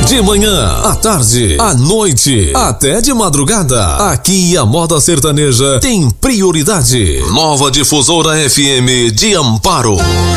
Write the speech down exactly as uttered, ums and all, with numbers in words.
De manhã, à tarde, à noite, até de madrugada. Aqui a moda sertaneja tem prioridade. Nova Difusora F M de Amparo.